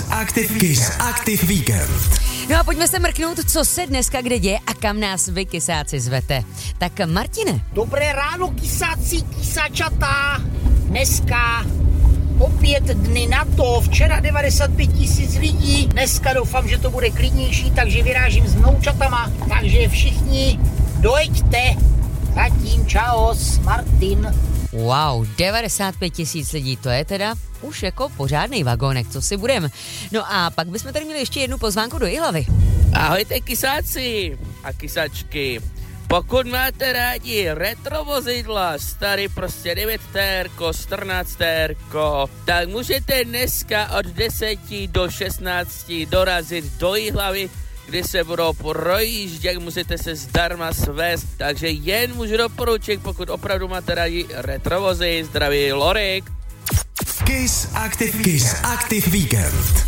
Kiss Active Weekend. No a pojďme se mrknout, co se dneska kde děje a kam nás vy kysáci zvete. Tak Martine. Dobré ráno, kysáci, kysáčata. Dneska opět dny na to. Včera 95 000 lidí. Dneska doufám, že to bude klidnější, takže vyrážím s vnoučatama. Takže všichni dojeďte. Zatím čaos, Martin. Wow, 95 000 lidí, to je teda už jako pořádnej vagónek, co si budem. No a pak bychom tady měli ještě jednu pozvánku do Jihlavy. Ahojte kysáci a kysačky. Pokud máte rádi retro vozidla, starý prostě 9 térko, 14 térko, tak můžete dneska od 10 do 16 dorazit do Jihlavy, kdy se budou projíždět, musíte se zdarma svést, takže jen můžu doporučit, pokud opravdu máte rádi retrovozy. Zdraví Lorik. Kiss Active Weekend.